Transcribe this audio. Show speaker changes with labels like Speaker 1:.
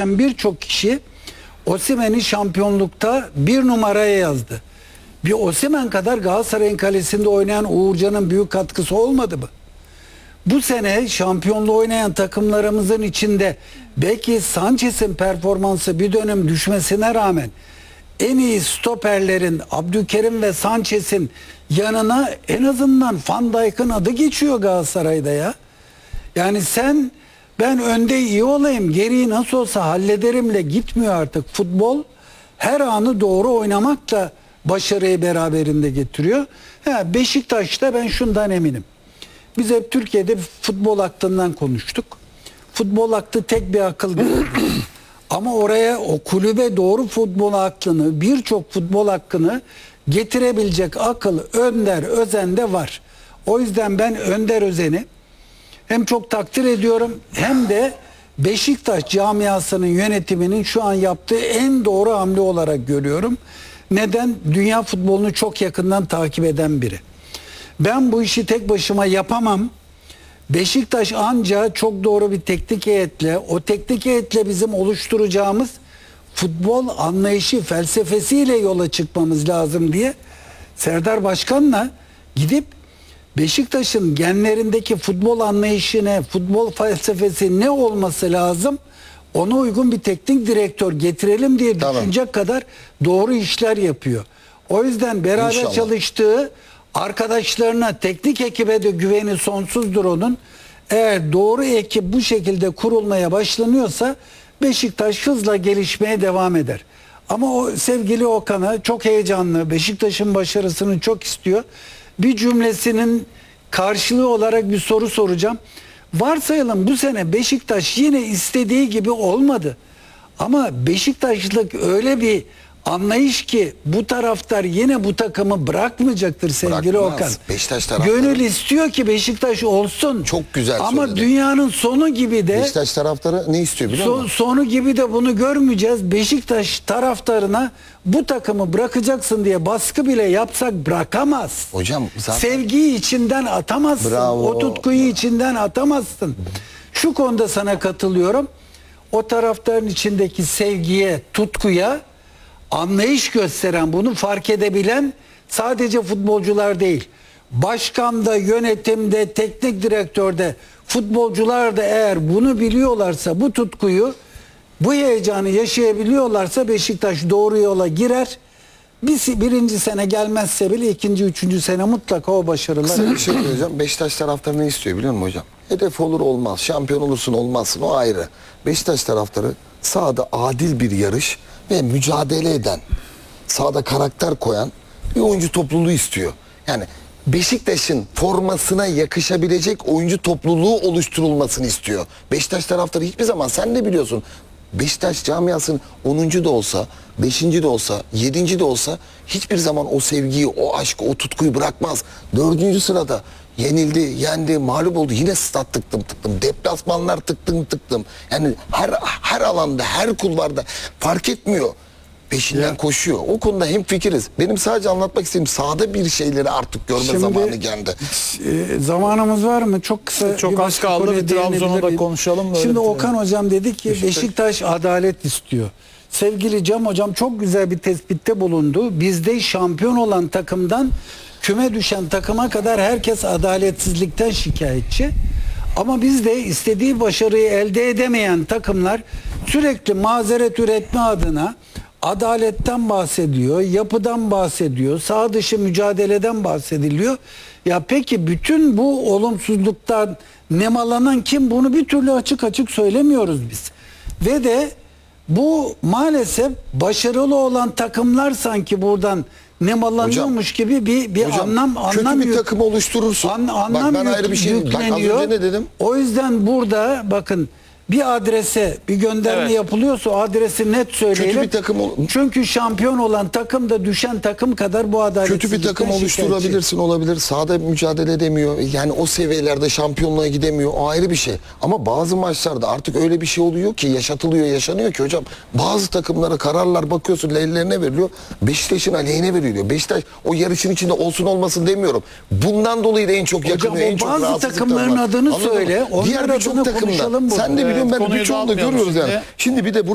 Speaker 1: geçen birçok kişi Osimhen'i şampiyonlukta bir numaraya yazdı. Bir Osimhen kadar Galatasaray'ın kalesinde oynayan Uğurcan'ın büyük katkısı olmadı mı? Bu sene şampiyonluğu oynayan takımlarımızın içinde belki Sanchez'in performansı bir dönem düşmesine rağmen en iyi stoperlerin Abdülkerim ve Sanchez'in yanına en azından Van Dijk'ın adı geçiyor Galatasaray'da ya. Yani ben önde iyi olayım, geriyi nasıl olsa hallederimle gitmiyor artık. Futbol her anı doğru oynamakla başarıyı beraberinde getiriyor. Beşiktaş'ta ben şundan eminim. Biz hep Türkiye'de futbol aklından konuştuk. Futbol aklı tek bir akıl değil. Ama oraya, o kulübe doğru futbol aklını, birçok futbol hakkını getirebilecek akıl Önder Özen'de var. O yüzden ben Önder Özen'i hem çok takdir ediyorum hem de Beşiktaş camiasının yönetiminin şu an yaptığı en doğru hamle olarak görüyorum. Neden? Dünya futbolunu çok yakından takip eden biri. Ben bu işi tek başıma yapamam. Beşiktaş anca çok doğru bir teknik heyetle, o teknik heyetle bizim oluşturacağımız futbol anlayışı, felsefesiyle yola çıkmamız lazım diye Serdar Başkan'la gidip Beşiktaş'ın genlerindeki futbol anlayışına, futbol felsefesi ne olması lazım, ona uygun bir teknik direktör getirelim diye düşünecek kadar doğru işler yapıyor. O yüzden beraber çalıştığı arkadaşlarına, teknik ekibe de güveni sonsuzdur onun. Eğer doğru ekip bu şekilde kurulmaya başlanıyorsa Beşiktaş hızla gelişmeye devam eder. Ama o sevgili Okan'a çok heyecanlı, Beşiktaş'ın başarısını çok istiyor. Bir cümlesinin karşılığı olarak bir soru soracağım. Varsayalım bu sene Beşiktaş yine istediği gibi olmadı. Ama Beşiktaşlık öyle bir anlayış ki bu taraftar yine bu takımı bırakmayacaktır sevgili Okan.
Speaker 2: Beşiktaş taraftarı.
Speaker 1: Gönül istiyor ki Beşiktaş olsun.
Speaker 2: Çok güzel
Speaker 1: ama
Speaker 2: söyledi.
Speaker 1: Dünyanın sonu gibi de
Speaker 2: Beşiktaş taraftarı ne istiyor biliyor musun?
Speaker 1: Sonu gibi de bunu görmeyeceğiz. Beşiktaş taraftarına bu takımı bırakacaksın diye baskı bile yapsak bırakamaz.
Speaker 2: Hocam zaten...
Speaker 1: Sevgiyi içinden atamazsın.
Speaker 2: Bravo.
Speaker 1: O tutkuyu içinden atamazsın. Şu konuda sana katılıyorum. O taraftarın içindeki sevgiye, tutkuya anlayış gösteren, bunu fark edebilen sadece futbolcular değil. Başkanda, yönetimde, teknik direktörde, futbolcular da eğer bunu biliyorlarsa, bu tutkuyu, bu heyecanı yaşayabiliyorlarsa Beşiktaş doğru yola girer. Birinci sene gelmezse bile ikinci, üçüncü sene mutlaka o başarılar.
Speaker 2: Kısa bir şey söyleyeceğim. Beşiktaş taraftarı ne istiyor biliyor musun hocam? Hedef olur olmaz, şampiyon olursun olmazsın o ayrı. Beşiktaş taraftarı sahada adil bir yarış ve mücadele eden, sahada karakter koyan bir oyuncu topluluğu istiyor. Yani Beşiktaş'ın formasına yakışabilecek oyuncu topluluğu oluşturulmasını istiyor. Beşiktaş taraftarı hiçbir zaman, sen de biliyorsun, Beşiktaş camiasının 10. da olsa, 5. de olsa, 7. de olsa hiçbir zaman o sevgiyi, o aşkı, o tutkuyu bırakmaz. 4. sırada yenildi, yendi, mağlup oldu. Yine stat tıktım. Deplasmanlar tıktım. Yani her alanda, her kulvarda fark etmiyor. Peşinden koşuyor. O konuda hemfikiriz. Benim sadece anlatmak istediğim sahada bir şeyleri artık görme zamanı geldi.
Speaker 1: Zamanımız var mı? Çok kısa.
Speaker 3: Çok az kaldı. Bir Trabzon'u da konuşalım.
Speaker 1: Şimdi Okan Hocam dedi ki Beşiktaş adalet istiyor. Sevgili Cem Hocam çok güzel bir tespitte bulundu. Bizde şampiyon olan takımdan küme düşen takıma kadar herkes adaletsizlikten şikayetçi. Ama bizde istediği başarıyı elde edemeyen takımlar sürekli mazeret üretme adına adaletten bahsediyor, yapıdan bahsediyor, sağ dışı mücadeleden bahsediliyor. Ya peki bütün bu olumsuzluktan nemalanan kim? Bunu bir türlü açık açık söylemiyoruz biz. Ve de bu maalesef başarılı olan takımlar sanki buradan nemalanıyormuş gibi bir
Speaker 2: hocam,
Speaker 1: anlam
Speaker 2: kötü bir takım oluşturursun.
Speaker 1: Anlam
Speaker 2: ben ayrı bir şey
Speaker 1: yükleniyor.
Speaker 2: Bak az önce ne dedim?
Speaker 1: O yüzden burada bakın bir adrese bir gönderme yapılıyorsa o adresi net söyleyelim.
Speaker 2: Kötü bir takım
Speaker 1: Çünkü şampiyon olan takım da düşen takım kadar bu adaletsizlikten
Speaker 2: kötü bir takım oluşturabilirsin, olabilir. Sahada mücadele edemiyor. Yani o seviyelerde şampiyonluğa gidemiyor. O ayrı bir şey. Ama bazı maçlarda artık öyle bir şey oluyor ki, yaşanıyor ki hocam. Bazı takımlara kararlar bakıyorsun ellerine veriliyor. Beşiktaş'ın aleyhine veriliyor. Beşiktaş o yarışın içinde olsun olmasın demiyorum. Bundan dolayı da en çok yakınıyor, en çok
Speaker 1: bazı
Speaker 2: rahatsızlıklar
Speaker 1: takımların
Speaker 2: var.
Speaker 1: adını söyle.
Speaker 2: Diğer birçok takımda. Sen de biliyorsun, ben birçoğunu da görüyoruz yani. Şimdi bir de